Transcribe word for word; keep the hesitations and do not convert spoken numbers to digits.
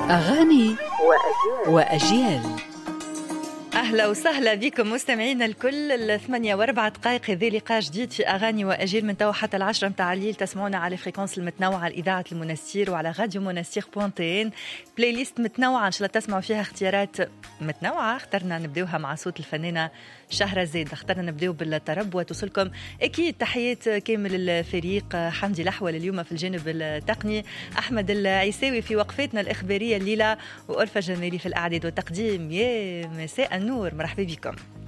أغاني وأجيال, وأجيال. أهلا وسهلا بكم مستمعينا الكل. الثمانية واربع دقائق هذا لقاء جديد في أغاني وأجيال من توا حتى العشرة متاع الليل. تسمعونا على فريكونس المتنوعة الإذاعة المنستير وعلى راديو منستير بوانتين. بلاي ليست متنوعة إن شاء الله تسمعوا فيها اختيارات متنوعة. اخترنا نبدأوها مع صوت الفنانة شهرزاد. اخترنا نبدأو بالطرب وتوصلكم أكيد تحيات كامل الفريق. حمدي الأحول اليوم في الجانب التقني، أحمد العيساوي في وقفتنا الإخبارية الليلة، وألفة جمالي في الإعداد والتقديم. يا مساء النور، مرحبا بكم.